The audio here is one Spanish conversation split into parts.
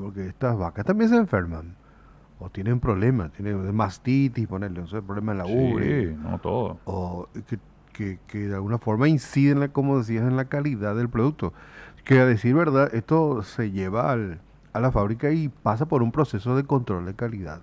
porque estas vacas también se enferman. O tienen problemas, tienen mastitis, ponerle, o sea, problemas en la ubre, Sí, no todo. o que de alguna forma inciden, como decías, en la calidad del producto. Que a decir verdad, esto se lleva a la fábrica y pasa por un proceso de control de calidad.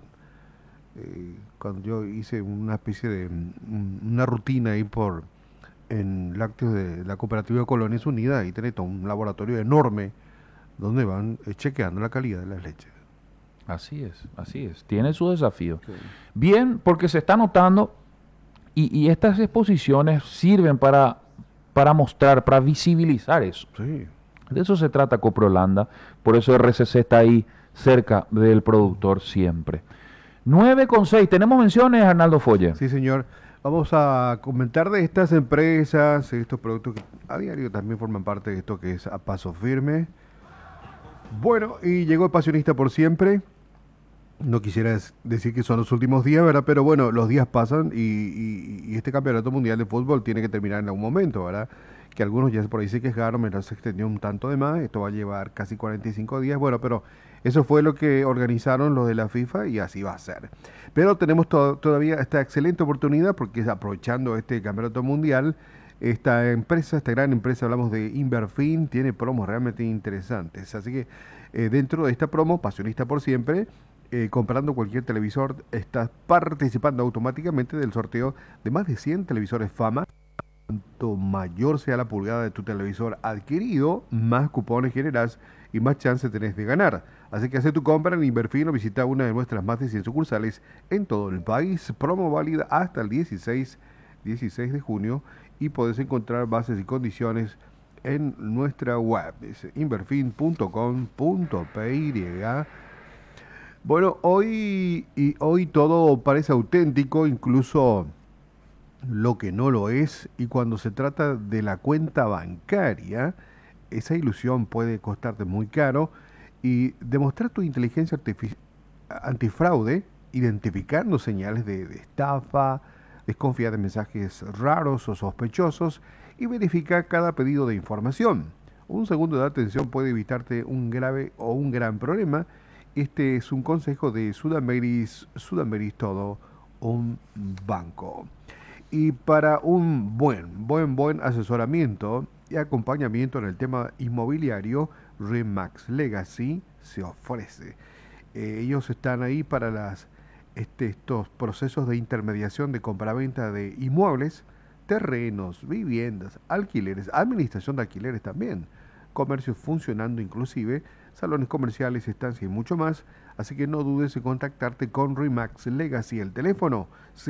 Cuando yo hice una especie de una rutina ahí en lácteos de la cooperativa de Colonias Unidas, ahí tenés todo un laboratorio enorme donde van chequeando la calidad de las leches. Así es, así es. Tiene su desafío. Sí. Bien, porque se está notando y estas exposiciones sirven para mostrar, para visibilizar eso. Sí. De eso se trata Coprolanda, por eso RCC está ahí cerca del productor siempre. 9,6. ¿Tenemos menciones, Arnaldo Folle? Sí, señor. Vamos a comentar de estas empresas, estos productos que a diario también forman parte de esto que es A Paso Firme. Bueno, y llegó el Pasionista por siempre. No quisiera decir que son los últimos días, ¿verdad? Pero bueno, los días pasan y este campeonato mundial de fútbol tiene que terminar en algún momento, ¿verdad? Que algunos ya por ahí se quejaron, mientras se extendió un tanto de más. Esto va a llevar casi 45 días. Bueno, pero eso fue lo que organizaron los de la FIFA y así va a ser. Pero tenemos todavía esta excelente oportunidad porque es aprovechando este campeonato mundial. Esta empresa, esta gran empresa, hablamos de Inverfin, tiene promos realmente interesantes. Así que dentro de esta promo, Pasionista por siempre, comprando cualquier televisor, estás participando automáticamente del sorteo de más de 100 televisores Fama. Cuanto mayor sea la pulgada de tu televisor adquirido, más cupones generás y más chance tenés de ganar. Así que hace tu compra en Inverfin o visita una de nuestras más de 100 sucursales en todo el país. Promo válida hasta el 16 de junio y podés encontrar bases y condiciones en nuestra web. Es inverfin.com.py. Bueno, hoy todo parece auténtico, incluso lo que no lo es, y cuando se trata de la cuenta bancaria, esa ilusión puede costarte muy caro y demostrar tu inteligencia antifraude, identificando señales de estafa, desconfía de mensajes raros o sospechosos y verifica cada pedido de información. Un segundo de atención puede evitarte un grave o un gran problema. Este es un consejo de Sudameris Todo un banco. Y para un buen asesoramiento y acompañamiento en el tema inmobiliario, Remax Legacy se ofrece. Ellos están ahí para estos procesos de intermediación de compraventa de inmuebles, terrenos, viviendas, alquileres, administración de alquileres también, comercios funcionando inclusive, salones comerciales, estancias y mucho más. Así que no dudes en contactarte con Remax Legacy. El teléfono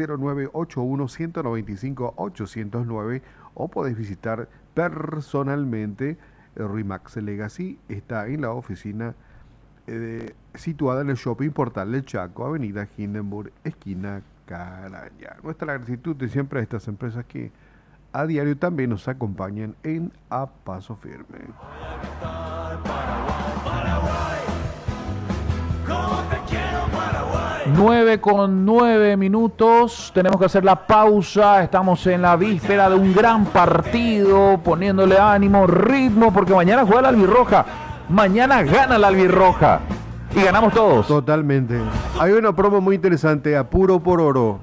0981-195-809 o podés visitar personalmente Remax Legacy. Está en la oficina situada en el Shopping Portal del Chaco, Avenida Hindenburg, esquina Caraña. Nuestra gratitud de siempre a estas empresas que a diario también nos acompañan en A Paso Firme. 9,9 minutos, tenemos que hacer la pausa, estamos en la víspera de un gran partido, poniéndole ánimo, ritmo, porque mañana juega la albirroja, mañana gana la albirroja y ganamos todos. Totalmente. Hay una promo muy interesante, apuro por oro.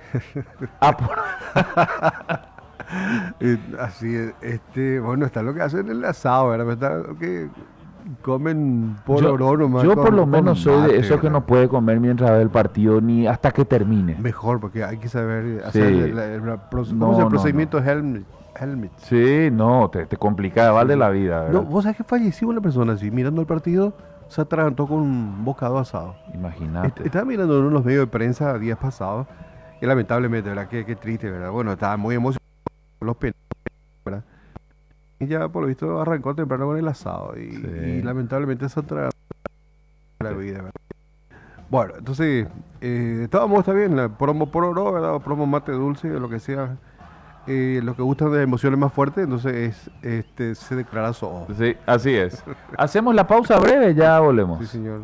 Así es, bueno, está lo que hacen en el asado, ¿verdad? Está lo que comen por oro nomás. Yo por lo menos soy de esos que no puede comer mientras ve el partido ni hasta que termine. Mejor, porque hay que saber hacer ¿cómo es el procedimiento Helmut? Sí, no, te complica, vale la vida, ¿verdad? No, vos sabés que falleció una persona así, mirando el partido, se atragantó con un bocado asado. Imagínate. Estaba mirando en unos medios de prensa días pasados, y lamentablemente, ¿verdad? Qué triste, ¿verdad? Bueno, estaba muy emocionado con los penales, ¿verdad? Y ya por lo visto arrancó temprano con el asado y lamentablemente se atragantó la vida, ¿verdad? Bueno, entonces, está bien, la promo por oro, ¿verdad? O promo mate dulce, o lo que sea. Los que gustan de emociones más fuertes, entonces se declara so. Sí, así es. Hacemos la pausa breve, ya volvemos. Sí, señor.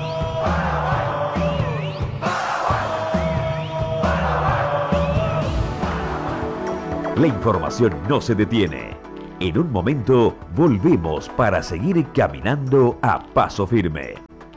La información no se detiene. En un momento volvemos para seguir caminando a paso firme.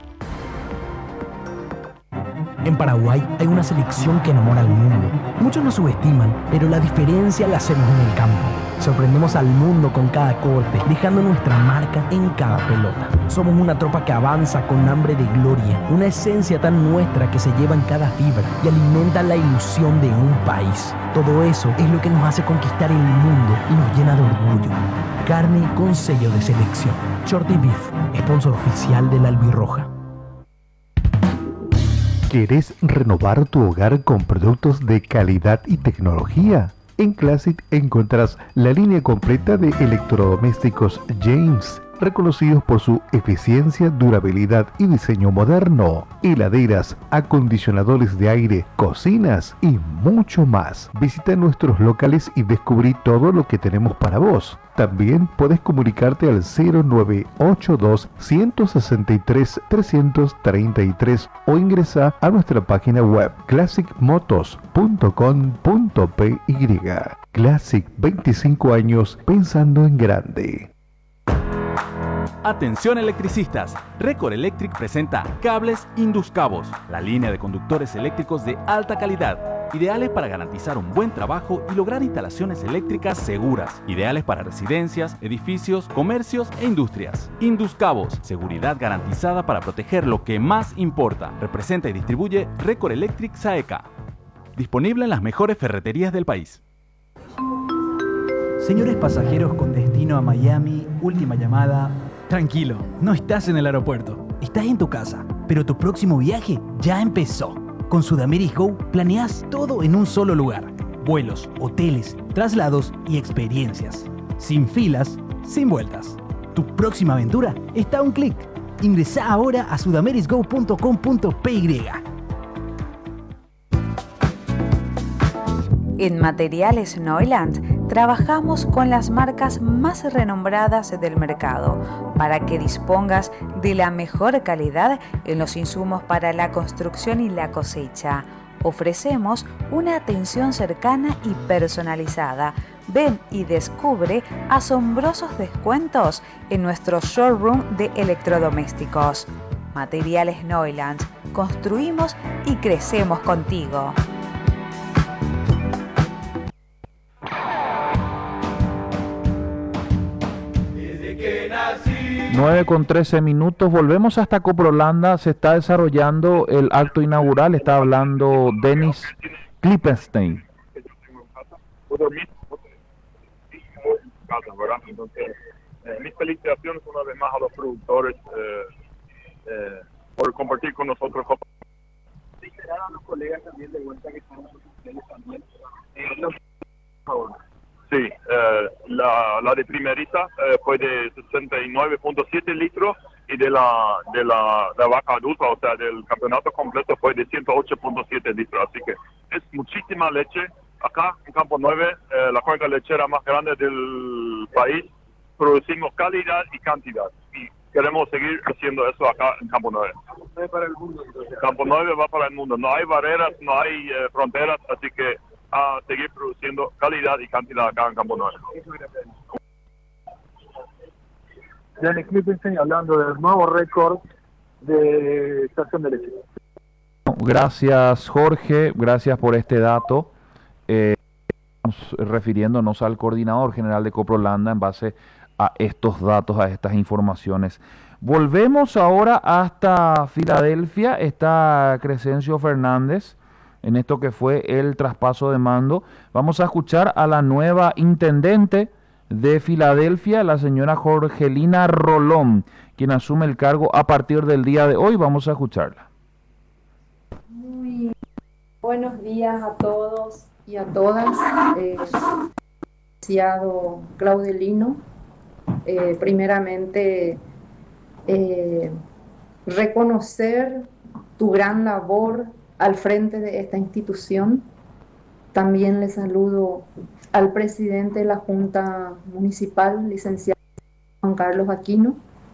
En Paraguay hay una selección que enamora al mundo. Muchos nos subestiman, pero la diferencia la hacemos en el campo. Sorprendemos al mundo con cada corte, dejando nuestra marca en cada pelota. Somos una tropa que avanza con hambre de gloria, una esencia tan nuestra que se lleva en cada fibra y alimenta la ilusión de un país. Todo eso es lo que nos hace conquistar el mundo y nos llena de orgullo. Carne con sello de selección. Shorty Beef, sponsor oficial de la Albirroja. ¿Querés renovar tu hogar con productos de calidad y tecnología? En Classic encontrarás la línea completa de electrodomésticos James, reconocidos por su eficiencia, durabilidad y diseño moderno. Heladeras, acondicionadores de aire, cocinas y mucho más. Visita nuestros locales y descubrí todo lo que tenemos para vos. También puedes comunicarte al 0982 163 333 o ingresa a nuestra página web classicmotos.com.py. Classic, 25 años pensando en grande. Atención electricistas, Record Electric presenta Cables Induscabos, la línea de conductores eléctricos de alta calidad, ideales para garantizar un buen trabajo y lograr instalaciones eléctricas seguras, ideales para residencias, edificios, comercios e industrias. Induscabos, seguridad garantizada para proteger lo que más importa. Representa y distribuye Record Electric SAECA. Disponible en las mejores ferreterías del país. Señores pasajeros con destino a Miami, última llamada. Tranquilo, no estás en el aeropuerto, estás en tu casa, pero tu próximo viaje ya empezó. Con Sudameric Go planeas todo en un solo lugar. Vuelos, hoteles, traslados y experiencias. Sin filas, sin vueltas. Tu próxima aventura está a un clic. Ingresá ahora a sudamericgo.com.py. En Materiales Neuland trabajamos con las marcas más renombradas del mercado para que dispongas de la mejor calidad en los insumos para la construcción y la cosecha. Ofrecemos una atención cercana y personalizada. Ven y descubre asombrosos descuentos en nuestro showroom de electrodomésticos. Materiales Neuland. Construimos y crecemos contigo. 9:13. Volvemos hasta Coprolanda. Se está desarrollando el acto inaugural. Está hablando Dennis Klippenstein. Entonces, mis felicitaciones una vez más a los productores por compartir con nosotros. A los colegas también de vuelta que están también. Sí, la de primerita fue de 69.7 litros y de la vaca adulta, o sea, del campeonato completo fue de 108.7 litros. Así que es muchísima leche. Acá en Campo 9, la cuenca lechera más grande del país, producimos calidad y cantidad. Y queremos seguir haciendo eso acá en Campo 9. Para el mundo, entonces. Campo 9 va para el mundo. No hay barreras, no hay fronteras, así que a seguir produciendo calidad y cantidad acá en Campo 9. Dennis Klippenstein hablando del nuevo récord de estación de leche. Gracias, Jorge, gracias por este dato. Refiriéndonos al coordinador general de Coprolanda en base a estos datos, a estas informaciones. Volvemos ahora hasta Filadelfia. Está Crescencio Fernández en esto que fue el traspaso de mando. Vamos a escuchar a la nueva intendente de Filadelfia, la señora Jorgelina Rolón, quien asume el cargo a partir del día de hoy. Vamos a escucharla. Muy buenos días a todos y a todas. Licenciado Claudelino, primeramente reconocer tu gran labor al frente de esta institución. También le saludo al presidente de la Junta Municipal, licenciado Juan Carlos Aquino,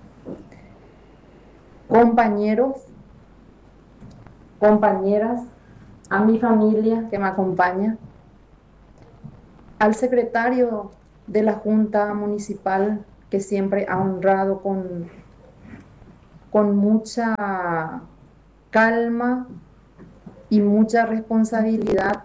compañeros, compañeras, a mi familia que me acompaña, al secretario de la Junta Municipal que siempre ha honrado con mucha calma y mucha responsabilidad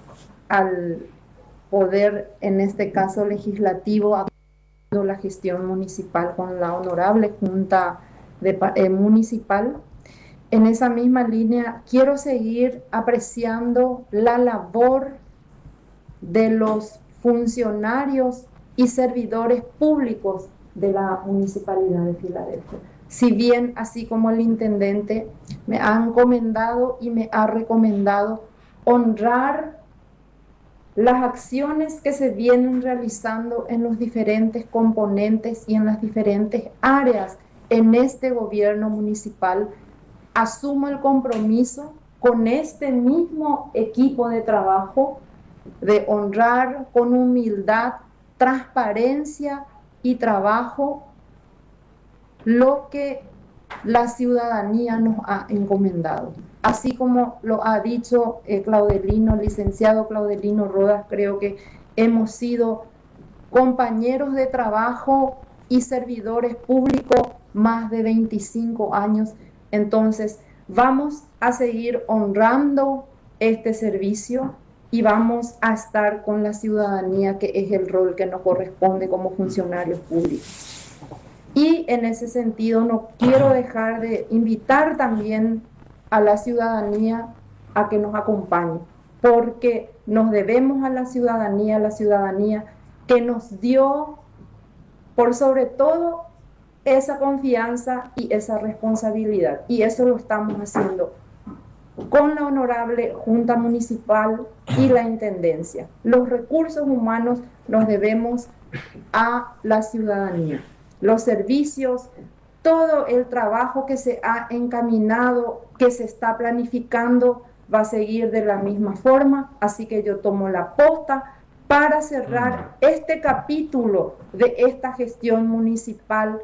al poder, en este caso legislativo, la gestión municipal con la honorable Junta Municipal. En esa misma línea, quiero seguir apreciando la labor de los funcionarios y servidores públicos de la Municipalidad de Filadelfia. Si bien, así como el intendente, me ha encomendado y me ha recomendado honrar las acciones que se vienen realizando en los diferentes componentes y en las diferentes áreas en este gobierno municipal, asumo el compromiso con este mismo equipo de trabajo de honrar con humildad, transparencia y trabajo lo que la ciudadanía nos ha encomendado. Así como lo ha dicho licenciado Claudelino Rodas, creo que hemos sido compañeros de trabajo y servidores públicos más de 25 años. Entonces, vamos a seguir honrando este servicio y vamos a estar con la ciudadanía, que es el rol que nos corresponde como funcionarios públicos. Y en ese sentido no quiero dejar de invitar también a la ciudadanía a que nos acompañe, porque nos debemos a la ciudadanía que nos dio, por sobre todo, esa confianza y esa responsabilidad. Y eso lo estamos haciendo con la honorable Junta Municipal y la Intendencia. Los recursos humanos los debemos a la ciudadanía. Los servicios, todo el trabajo que se ha encaminado, que se está planificando, va a seguir de la misma forma. Así que yo tomo la posta para cerrar este capítulo de esta gestión municipal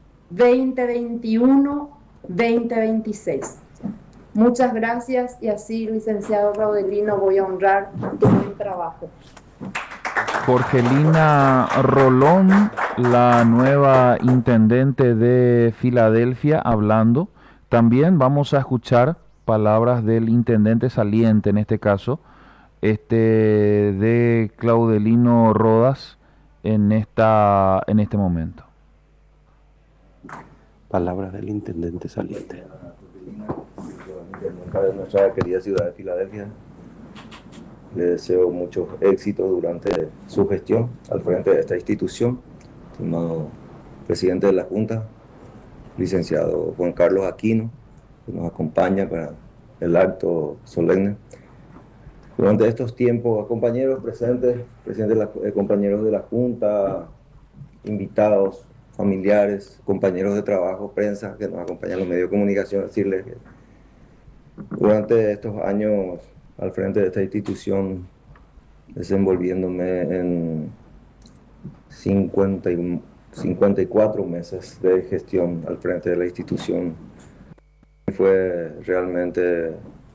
2021-2026. Muchas gracias, y así, licenciado Claudelino, voy a honrar tu buen trabajo. Jorgelina Rolón, la nueva intendente de Filadelfia, hablando. También vamos a escuchar palabras del intendente saliente, en este caso, de Claudelino Rodas, en este momento. Palabras del intendente saliente. De nuestra querida ciudad de Filadelfia, le deseo muchos éxitos durante su gestión al frente de esta institución. Estimado presidente de la Junta, licenciado Juan Carlos Aquino, que nos acompaña para el acto solemne. Durante estos tiempos, compañeros presentes, compañeros de la Junta, invitados, familiares, compañeros de trabajo, prensa que nos acompañan en los medios de comunicación, decirles que durante estos años al frente de esta institución, desenvolviéndome en 54 meses de gestión al frente de la institución, fue realmente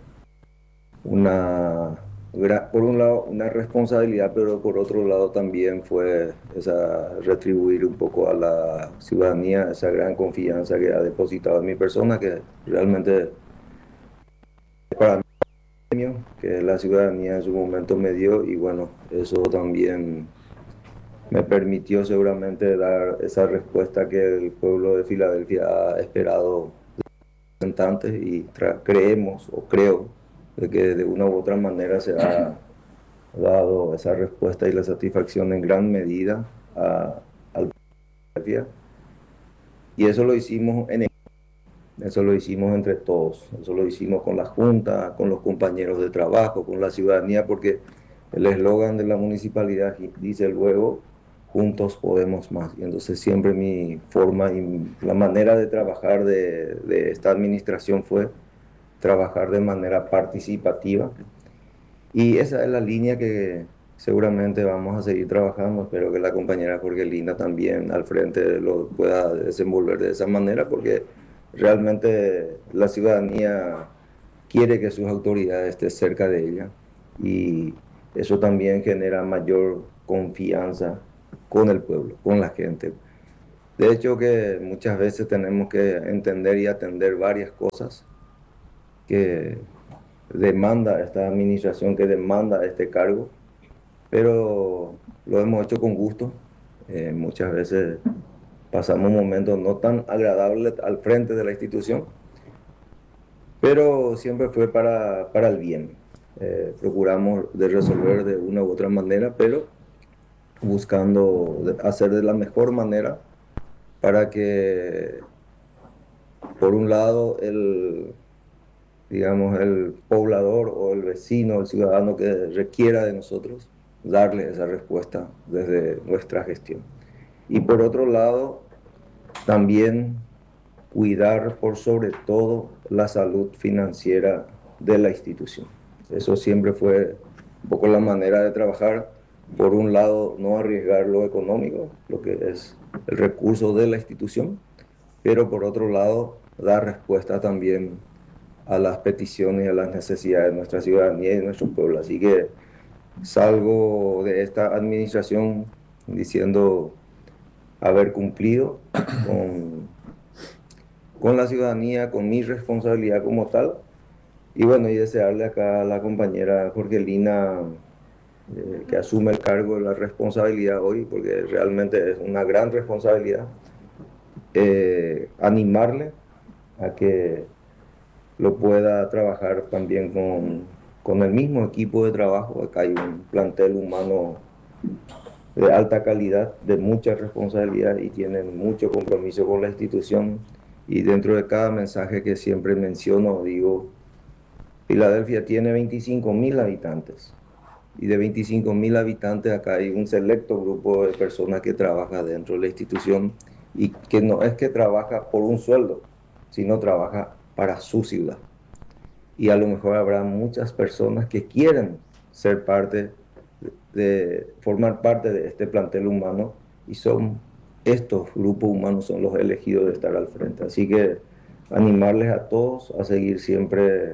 por un lado una responsabilidad, pero por otro lado también fue retribuir un poco a la ciudadanía esa gran confianza que ha depositado en mi persona, que realmente para mí que la ciudadanía en su momento me dio, y bueno, eso también me permitió seguramente dar esa respuesta que el pueblo de Filadelfia ha esperado de los representantes, y creo de que de una u otra manera se ha dado esa respuesta y la satisfacción en gran medida al pueblo de Filadelfia. Y eso lo hicimos Eso lo hicimos entre todos, eso lo hicimos con la Junta, con los compañeros de trabajo, con la ciudadanía, porque el eslogan de la municipalidad dice luego, juntos podemos más. Y entonces siempre mi forma y la manera de trabajar de esta administración fue trabajar de manera participativa. Y esa es la línea que seguramente vamos a seguir trabajando. Espero que la compañera Jorgelina también al frente lo pueda desenvolver de esa manera, porque realmente la ciudadanía quiere que sus autoridades estén cerca de ella, y eso también genera mayor confianza con el pueblo, con la gente. De hecho, que muchas veces tenemos que entender y atender varias cosas que demanda, esta administración que demanda este cargo, pero lo hemos hecho con gusto. Muchas veces pasamos momentos no tan agradables al frente de la institución, pero siempre fue para el bien. Procuramos de resolver de una u otra manera, pero buscando hacer de la mejor manera para que, por un lado, digamos, el poblador o el vecino, el ciudadano que requiera de nosotros, darle esa respuesta desde nuestra gestión. Y por otro lado, también cuidar por sobre todo la salud financiera de la institución. Eso siempre fue un poco la manera de trabajar. Por un lado, no arriesgar lo económico, lo que es el recurso de la institución, pero por otro lado, dar respuesta también a las peticiones y a las necesidades de nuestra ciudadanía y de nuestro pueblo. Así que salgo de esta administración diciendo haber cumplido con la ciudadanía, con mi responsabilidad como tal. Y bueno, y desearle acá a la compañera Jorgelina que asume el cargo de la responsabilidad hoy, porque realmente es una gran responsabilidad, animarle a que lo pueda trabajar también con el mismo equipo de trabajo. Acá hay un plantel humano de alta calidad, de mucha responsabilidad y tienen mucho compromiso con la institución. Y dentro de cada mensaje que siempre menciono, digo, Filadelfia tiene 25.000 habitantes. Y de 25.000 habitantes acá hay un selecto grupo de personas que trabaja dentro de la institución y que no es que trabaja por un sueldo, sino trabaja para su ciudad. Y a lo mejor habrá muchas personas que quieren ser parte formar parte de este plantel humano, y estos grupos humanos son los elegidos de estar al frente. Así que animarles a todos a seguir siempre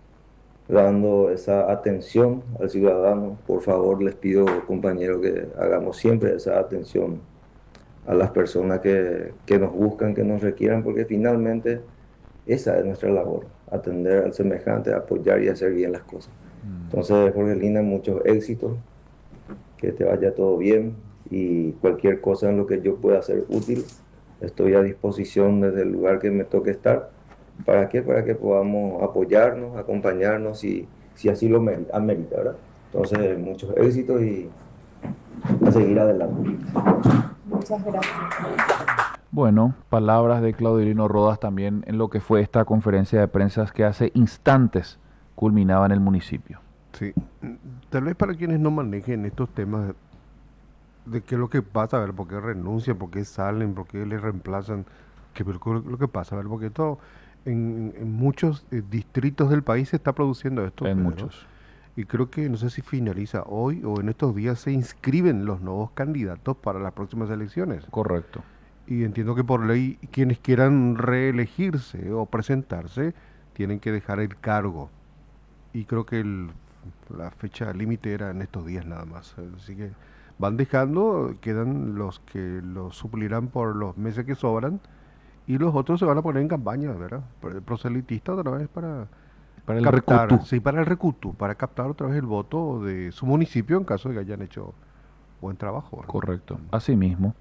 dando esa atención al ciudadano. Por favor, les pido, compañeros, que hagamos siempre esa atención a las personas que nos buscan, que nos requieran, porque finalmente esa es nuestra labor, atender al semejante, apoyar y hacer bien las cosas. Entonces, Jorgelina, muchos éxitos, que te vaya todo bien, y cualquier cosa en lo que yo pueda ser útil, estoy a disposición desde el lugar que me toque estar. ¿Para qué? Para que podamos apoyarnos, acompañarnos, si así lo amerita, ¿verdad? Entonces, muchos éxitos y a seguir adelante. Muchas gracias. Bueno, palabras de Claudelino Rodas también en lo que fue esta conferencia de prensa que hace instantes culminaba en el municipio. Sí, tal vez para quienes no manejen estos temas de qué es lo que pasa, a ver, por qué renuncian, por qué salen, por qué les reemplazan, qué es lo que pasa, a ver, porque todo en muchos distritos del país se está produciendo esto. En Pedro, muchos. y creo que no sé si finaliza hoy o en estos días se inscriben los nuevos candidatos para las próximas elecciones. Correcto. Y entiendo que por ley quienes quieran reelegirse o presentarse tienen que dejar el cargo. Y creo que la fecha límite era en estos días nada más. Así que van dejando, quedan los que los suplirán por los meses que sobran y los otros se van a poner en campaña, ¿verdad? Por el proselitista otra vez para el captar, recutu. sí, para el recutu, para captar otra vez el voto de su municipio en caso de que hayan hecho buen trabajo, ¿verdad? Correcto, así mismo.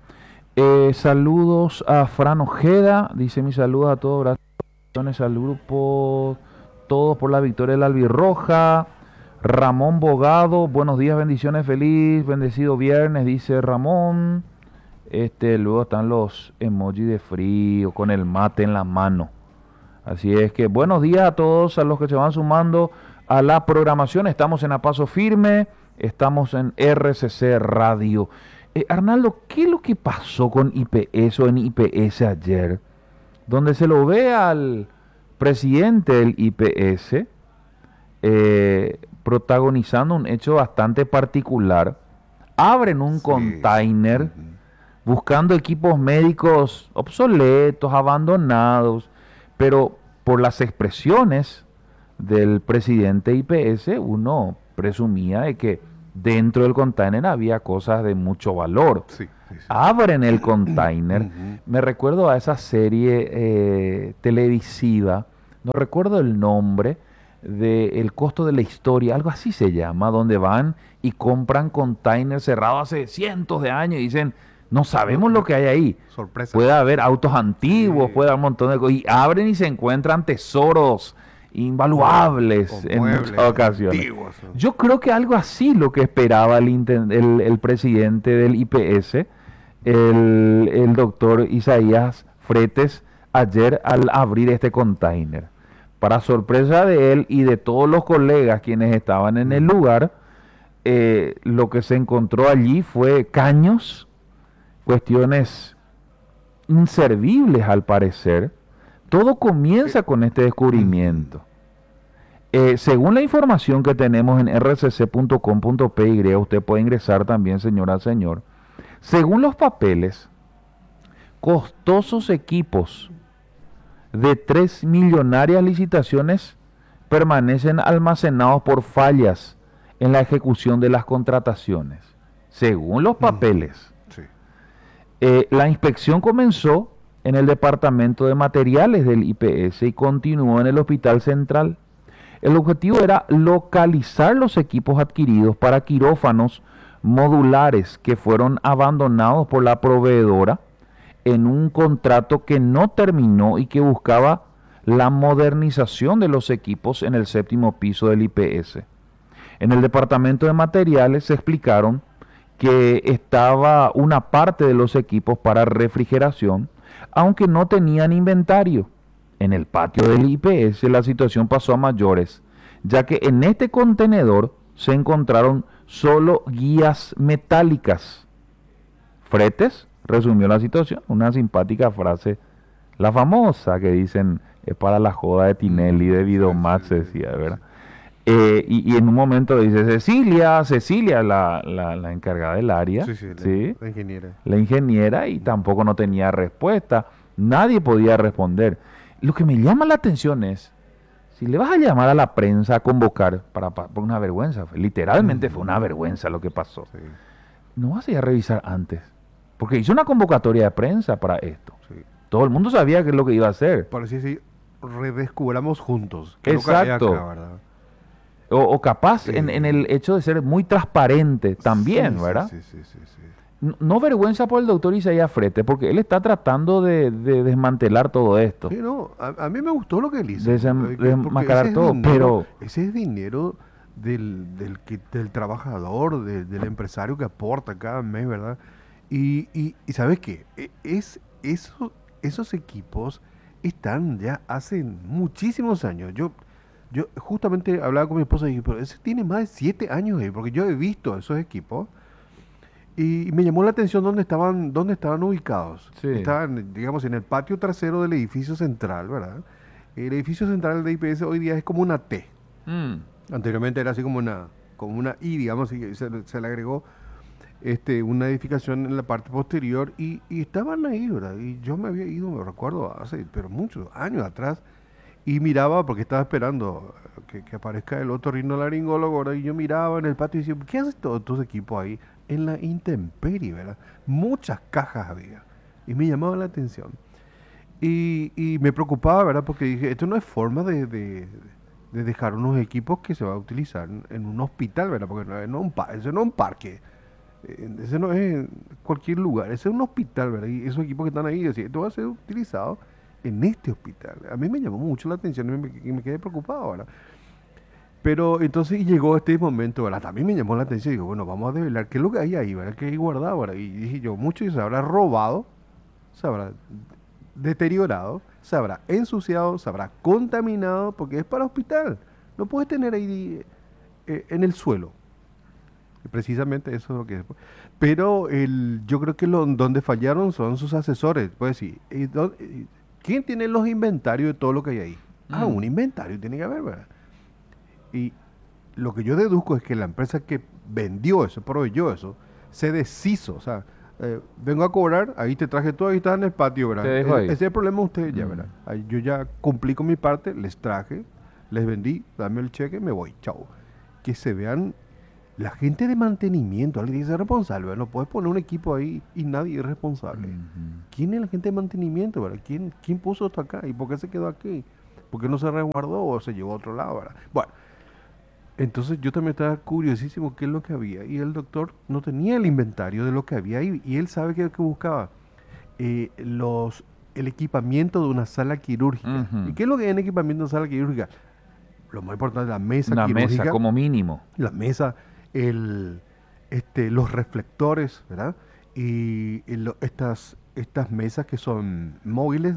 Saludos a Fran Ojeda, dice mis saludos a todos, gracias al grupo, todos por la victoria del Albirroja. Ramón Bogado, buenos días, bendiciones, feliz, bendecido viernes, dice Ramón. Luego están los emojis de frío, con el mate en la mano. Así es que buenos días a todos, a los que se van sumando a la programación. Estamos en A Paso Firme, estamos en RCC Radio. Arnaldo, ¿qué es lo que pasó con IPS o en IPS ayer? Donde se lo ve al presidente del IPS protagonizando un hecho bastante particular. Abren un container buscando equipos médicos obsoletos, abandonados, pero por las expresiones del presidente IPS uno presumía de que dentro del container había cosas de mucho valor. Sí. Abren el container. Me recuerdo a esa serie televisiva, no recuerdo el nombre, del costo de la historia, algo así se llama, donde van y compran containers cerrados hace cientos de años y dicen, no sabemos lo que hay ahí. Sorpresa. Puede haber autos antiguos, Sí. puede haber un montón de cosas. Y abren y se encuentran tesoros invaluables O en muebles muchas ocasiones. antiguos, ¿no? Yo creo que algo así lo que esperaba el presidente del IPS, el doctor Isaías Fretes, ayer al abrir este container. Para sorpresa de él y de todos los colegas quienes estaban en el lugar, lo que se encontró allí fue caños, cuestiones inservibles al parecer. Todo comienza con este descubrimiento. Según la información que tenemos en rcc.com.py, usted puede ingresar también, señora, señor. Según los papeles, costosos equipos de 3 millonarias licitaciones permanecen almacenados por fallas en la ejecución de las contrataciones. Según los papeles. Sí. La inspección comenzó en el departamento de materiales del IPS y continuó en el Hospital Central. El objetivo era localizar los equipos adquiridos para quirófanos modulares que fueron abandonados por la proveedora en un contrato que no terminó y que buscaba la modernización de los equipos en el 7º piso del IPS. En el departamento de materiales se explicaron que estaba una parte de los equipos para refrigeración, aunque no tenían inventario. En el patio del IPS la situación pasó a mayores, ya que en este contenedor se encontraron solo guías metálicas. Fretes resumió la situación, una simpática frase, la famosa que dicen, es para la joda de Tinelli, de Vidomax, se decía, ¿verdad? Y en un momento dice, Cecilia, la encargada del área, ¿sí? La ingeniera. La ingeniera, y tampoco no tenía respuesta, nadie podía responder. Lo que me llama la atención es, si le vas a llamar a la prensa a convocar, por una vergüenza, literalmente fue una vergüenza lo que pasó, Sí. no vas a ir a revisar antes, porque hizo una convocatoria de prensa para esto. Sí. Todo el mundo sabía qué es lo que iba a hacer. Por así decir, redescubramos juntos. Que es lo que hay Exacto. acá, ¿verdad? O capaz Sí. en el hecho de ser muy transparente también, Sí, ¿verdad? Sí, sí, sí, sí. No vergüenza por el doctor Isaías Fretes, porque él está tratando de desmantelar todo esto. Sí, no, a mí me gustó lo que él hizo. Desem- Porque desmascarar ese es todo, pero- Ese es dinero del trabajador, del empresario que aporta cada mes, ¿verdad? Y ¿sabes qué? Esos equipos están ya hace muchísimos años. Yo justamente hablaba con mi esposa y dije, pero ese tiene más de 7 años, porque yo he visto esos equipos. Y me llamó la atención dónde estaban ubicados. Sí. Estaban, digamos, en el patio trasero del edificio central, ¿verdad? El edificio central de IPS hoy día es como una T. Anteriormente era así como una I, digamos, y se le agregó una edificación en la parte posterior y estaban ahí, ¿verdad? Y yo me había ido, me recuerdo, pero muchos años atrás, y miraba, porque estaba esperando que aparezca el otorrinolaringólogo, ¿verdad? Y yo miraba en el patio y decía, ¿qué haces todos tus equipos ahí? En la intemperie, ¿verdad? Muchas cajas había. Y me llamaba la atención. Y me preocupaba, ¿verdad? Porque dije, esto no es forma de dejar unos equipos que se va a utilizar en un hospital, ¿verdad? Porque ese no es un parque. Ese no es cualquier lugar. Ese es un hospital, ¿verdad? Y esos equipos que están ahí, decía, esto va a ser utilizado en este hospital. A mí me llamó mucho la atención y me quedé preocupado, ¿verdad? Pero entonces llegó este momento, ¿verdad? También me llamó la atención y digo, bueno, vamos a develar qué es lo que hay ahí, ¿verdad? ¿Qué hay guardado, ¿verdad? Y dije yo, mucho se habrá robado, se habrá deteriorado, se habrá ensuciado, se habrá contaminado, porque es para hospital. No puedes tener ahí en el suelo. Y precisamente eso es lo que es. Pero yo creo que donde fallaron son sus asesores. Pues sí, ¿quién tiene los inventarios de todo lo que hay ahí? Un inventario tiene que haber, ¿verdad? Y lo que yo deduzco es que la empresa que vendió eso, proveyó eso, se deshizo. O sea, vengo a cobrar, ahí te traje todo, ahí está en el patio, ¿verdad? Te dejo ahí. Ese es el problema de ustedes ya, ¿verdad? Ahí yo ya cumplí con mi parte, les traje, les vendí, dame el cheque, me voy, chao. Que se vean la gente de mantenimiento, alguien dice responsable, ¿verdad? No puedes poner un equipo ahí y nadie es responsable. ¿Quién es la gente de mantenimiento, ¿verdad? ¿Quién puso esto acá? ¿Y por qué se quedó aquí? ¿Por qué no se resguardó o se llevó a otro lado, verdad? Bueno, entonces yo también estaba curiosísimo qué es lo que había. Y el doctor no tenía el inventario de lo que había ahí. Y él sabe que buscaba el equipamiento de una sala quirúrgica. Ujú. ¿Y qué es lo que hay en equipamiento de una sala quirúrgica? Lo más importante, la mesa Una quirúrgica. mesa como mínimo. La mesa, los reflectores, ¿verdad? Estas mesas que son móviles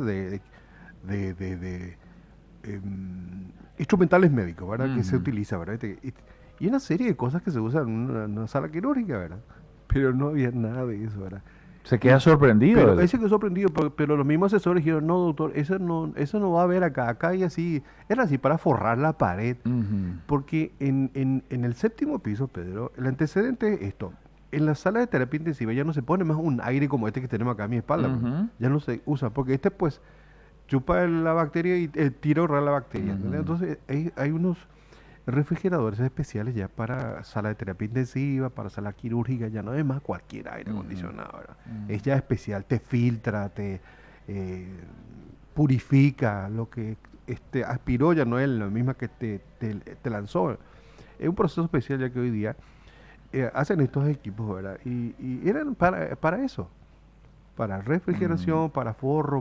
de instrumentales médicos, ¿verdad? Que se Ujú. utiliza, ¿verdad? Y una serie de cosas que se usan en una sala quirúrgica, ¿verdad? Pero no había nada de eso, ¿verdad? Se queda sorprendido. Pero ese quedó sorprendido, pero los mismos asesores dijeron, no, doctor, eso no va a haber acá hay así, era así para forrar la pared. Ujú. Porque en el séptimo piso, Pedro, el antecedente es esto. En la sala de terapia intensiva ya no se pone más un aire como este que tenemos acá a mi espalda. Pues. Ujú. Ya no se usa, porque este pues chupa la bacteria y tira a ahorrar la bacteria. ¿Entendés? Entonces hay unos refrigeradores especiales ya para sala de terapia intensiva, para sala quirúrgica, ya no es más cualquier aire acondicionado. ¿Verdad? Es ya especial, te filtra, te purifica, lo que aspiró ya no es la misma que te lanzó. Es un proceso especial ya que hoy día hacen estos equipos, ¿verdad? Y eran para eso, para refrigeración, para forro,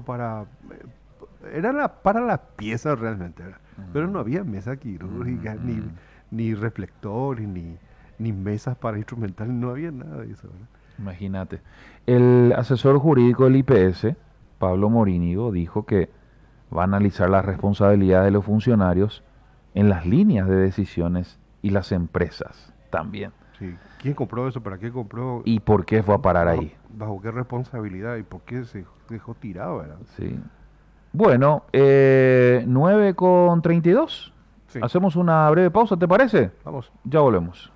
para las piezas realmente, ¿verdad? Pero no había mesa quirúrgica, ni reflectores, ni mesas para instrumentales, no había nada de eso, ¿verdad? Imagínate. El asesor jurídico del IPS, Pablo Morínigo, dijo que va a analizar la responsabilidad de los funcionarios en las líneas de decisiones y las empresas también. Sí. ¿Quién compró eso? ¿Para qué compró? ¿Y por qué fue a parar ahí? ¿Bajo qué responsabilidad? ¿Y por qué se dejó tirado, verdad? Sí. Bueno, 9:32. Sí. Hacemos una breve pausa, ¿te parece? Vamos. Ya volvemos.